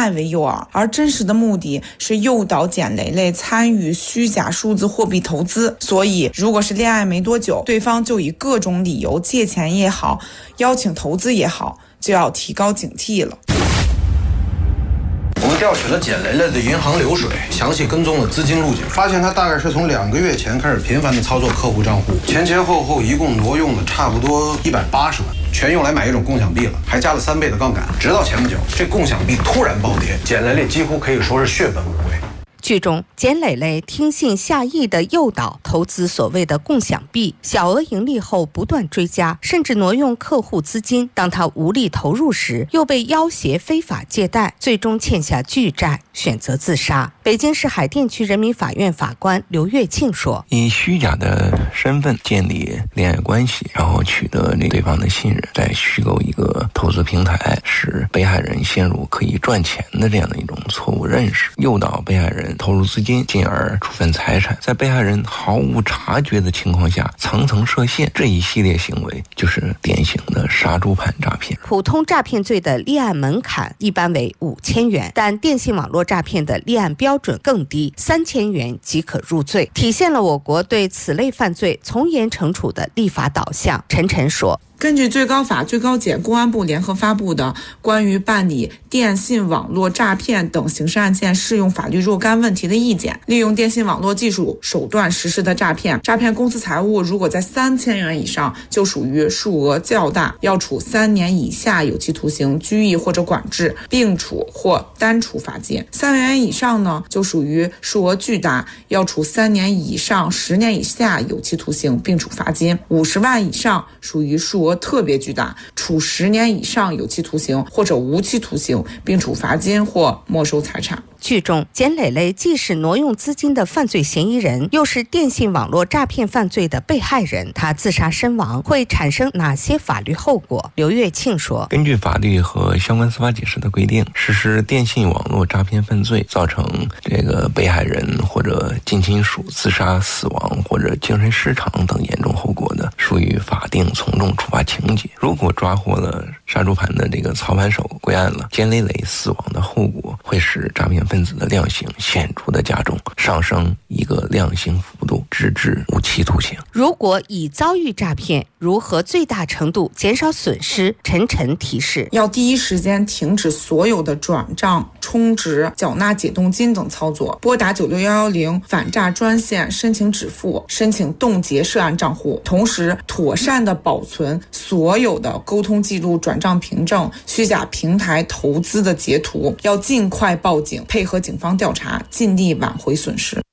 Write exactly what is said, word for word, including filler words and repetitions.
爱为诱饵，而真实的目的是诱导简蕾蕾参与虚假数字货币投资。所以如果是恋爱没多久，对方就以各种理由借钱也好，邀请投资也好，就要提高警惕了。 我们调取了简蕾蕾的银行流水，详细跟踪了资金路径，发现她大概是从两个月前开始频繁的操作客户账户，前前后后一共挪用了差不多一百八十万，全用来买一种共享币了，还加了三倍的杠杆。直到前不久，这共享币突然暴跌，简蕾蕾几乎可以说是血本无归。 剧中，简蕾蕾听信夏意的诱导，投资所谓的共享币，小额盈利后不断追加，甚至挪用客户资金。当他无力投入时，又被要挟非法借贷，最终欠下巨债，选择自杀。北京市海淀区人民法院法官刘月庆说：“ 以虚假的身份建立恋爱关系，然后取得那对方的信任，再虚构一个投资平台，使被害人陷入可以赚钱的这样的一种错误认识，诱导被害人投入资金，进而处分财产，在被害人毫无察觉的情况下层层设限，这一系列行为就是典型的杀猪盘诈骗。” 普通诈骗罪的立案门槛一般为五千元，但电信网络诈骗的立案标准更低，三千元即可入罪，体现了我国对此类犯罪从严惩处的立法导向。陈晨说：“ 根据最高法、最高检、公安部联合发布的关于办理电信网络诈骗等刑事案件适用法律若干问题的意见，利用电信网络技术手段实施的诈骗，诈骗公司财物如果在三千元以上，就属于数额较大，要处三年以下有期徒刑、拘役或者管制，并处或单处罚金；三万元以上呢，就属于数额巨大，要处三年以上十年以下有期徒刑，并处罚金；五十万以上属于数额特别巨大，处十年以上有期徒刑或者无期徒刑，并处罚金或没收财产。” 剧中，简蕾蕾既是挪用资金的犯罪嫌疑人，又是电信网络诈骗犯罪的被害人，她自杀身亡会产生哪些法律后果？刘月庆说：“ 根据法律和相关司法解释的规定，实施电信网络诈骗犯罪造成这个被害人或者近亲属自杀、死亡或者精神失常等严重后果的，属于法定从重处罚情节。如果抓获了杀猪盘的这个操盘手，归案了，简蕾蕾死亡的后果会使诈骗分子的量刑显著的加重，上升一个量刑幅度，直至无期徒刑。” 如果已遭遇诈骗，如何最大程度减少损失？陈晨提示： 要第一时间停止所有的转账、充值、缴纳解冻金等操作，拨打九六一一零反诈专线申请止付、申请冻结涉案账户，同时妥善的保存所有的沟通记录、转账凭证、虚假平台投资的截图，要尽快报警，配合警方调查，尽力挽回损失。